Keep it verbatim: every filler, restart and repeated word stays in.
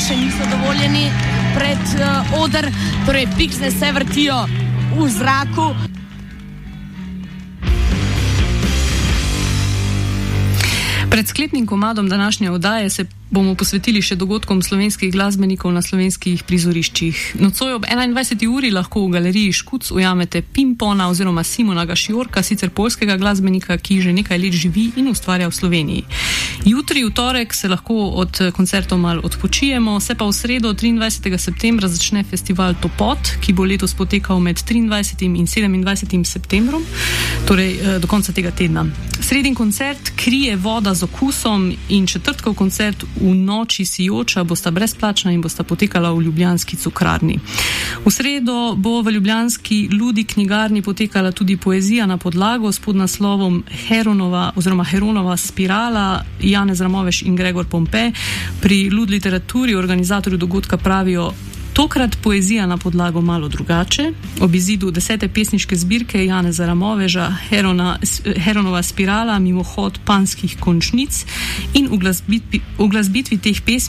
še niso dovoljeni pred uh, oder, torej piksne se vrtijo v zraku. Pred sklepnim komadom današnje oddaje se bomo posvetili še dogodkom slovenskih glasbenikov na slovenskih prizoriščih. Nocoj ob enaindvajseti uri lahko v galeriji Škuc ujamete Pimpona oziroma Simona Gašiorka, sicer poljskega glasbenika, ki že nekaj let živi in ustvarja v Sloveniji. Jutri, v torek, se lahko od koncertov malo odpočijemo, se pa v sredo triindvajsetega septembra začne festival Topot, ki bo letos potekal med triindvajsetim in sedemindvajsetim septembrom, torej do konca tega tedna. Sredin koncert Krije voda z okusom in četrtkov koncert V noči sijoča bosta brezplačna in bosta potekala v ljubljanski cukrarni. V sredo bo v ljubljanski Ludi knjigarni potekala tudi poezija na podlago s podnaslovom Heronova oziroma Heronova spirala, Janez Ramoveš in Gregor Pompe. Pri Lud literaturi organizatorju dogodka pravijo: tokrat poezija na podlago malo drugače. Ob izidu desete pesniške zbirke Janeza Ramoveža Herona, Heronova spirala, mimohod panskih končnic in v glasbitvi, v glasbitvi teh pesmi